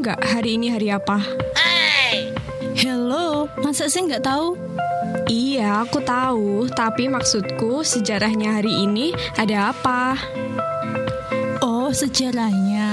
nggak hari ini hari apa? Hello, masa sih nggak tahu? Iya, aku tahu. Tapi maksudku sejarahnya hari ini ada apa? Oh, sejarahnya.